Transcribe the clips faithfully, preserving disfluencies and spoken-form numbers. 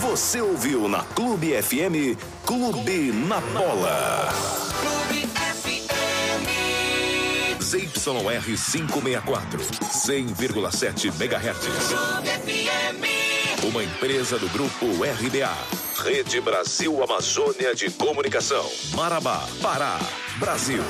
Você ouviu na Clube F M, Clube na Bola. Clube F M. Z Y R quinhentos e sessenta e quatro, cem vírgula sete megahertz. Clube F M. Uma empresa do grupo R B A. Rede Brasil Amazônia de Comunicação. Marabá, Pará, Brasil.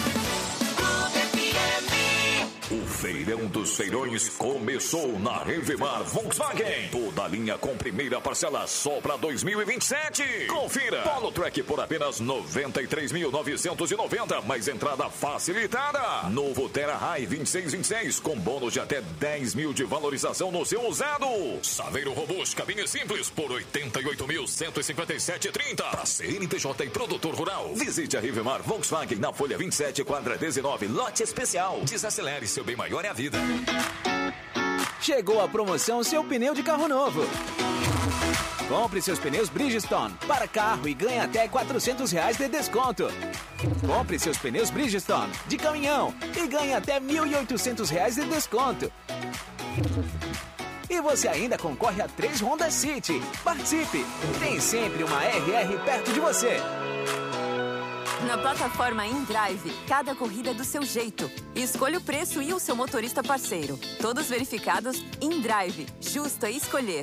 O Feirão dos Feirões começou na Revemar Volkswagen. Toda a linha com primeira parcela só para dois mil e vinte e sete. Confira. Polo Track por apenas noventa e três mil novecentos e noventa, mais entrada facilitada. Novo Terra High vinte e seis vinte e seis com bônus de até dez mil de valorização no seu usado. Saveiro Robust cabine simples por oitenta e oito mil cento e cinquenta e sete e trinta. Para C N P J e produtor rural. Visite a Revemar Volkswagen na Folha vinte e sete, quadra dezenove, lote especial. Desacelere, seu bem maior é a vida. Chegou a promoção Seu Pneu de Carro Novo. Compre seus pneus Bridgestone para carro e ganhe até quatrocentos reais de desconto. Compre seus pneus Bridgestone de caminhão e ganhe até mil e oitocentos reais de desconto. E você ainda concorre a três Honda City. Participe! Tem sempre uma R R perto de você. Na plataforma InDrive, cada corrida é do seu jeito. Escolha o preço e o seu motorista parceiro. Todos verificados, InDrive. Justo é escolher.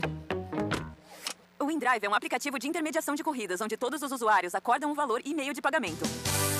O InDrive é um aplicativo de intermediação de corridas, onde todos os usuários acordam um valor e meio de pagamento.